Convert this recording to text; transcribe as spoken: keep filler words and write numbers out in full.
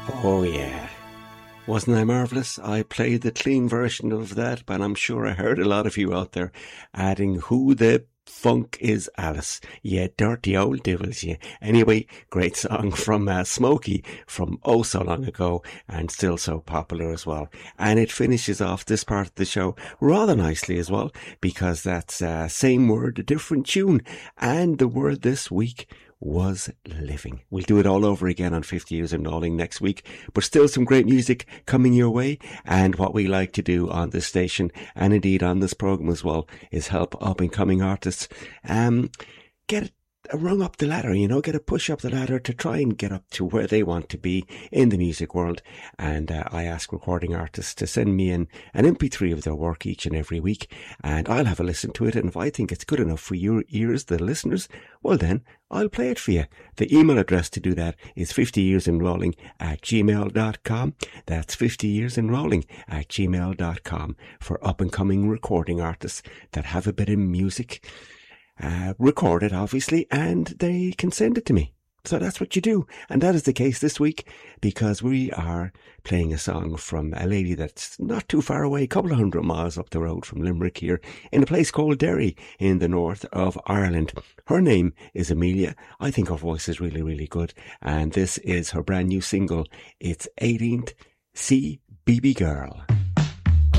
Oh yeah. Wasn't I marvellous? I played the clean version of that, but I'm sure I heard a lot of you out there adding who the funk is Alice. Yeah, dirty old devils, yeah. Anyway, great song from uh, Smokey from oh so long ago and still so popular as well. And it finishes off this part of the show rather nicely as well, because that's uh, same word, a different tune. And the word this week was living. We'll do it all over again on fifty Years in Rolling next week, but still some great music coming your way. And what we like to do on this station, and indeed on this program as well, is help up and coming artists um, get a rung up the ladder, you know, get a push up the ladder to try and get up to where they want to be in the music world. And uh, I ask recording artists to send me in an M P three of their work each and every week, and I'll have a listen to it, and if I think it's good enough for your ears, the listeners, well then I'll play it for you. The email address to do that is fifty years in rolling at gmail dot com. That's fifty years in rolling at gmail dot com for up and coming recording artists that have a bit of music Uh, record it, obviously, and they can send it to me. So that's what you do. And that is the case this week, because we are playing a song from a lady that's not too far away, a couple of hundred miles up the road from Limerick here, in a place called Derry in the north of Ireland. Her name is Amelia. I think her voice is really, really good. And this is her brand new single. It's eighteenth C B B Girl.